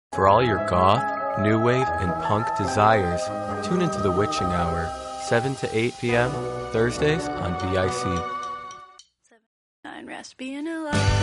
For all your goth, new wave, and punk desires, tune into The Witching Hour, 7 to 8 p.m., Thursdays on VIC. 9 Raspy and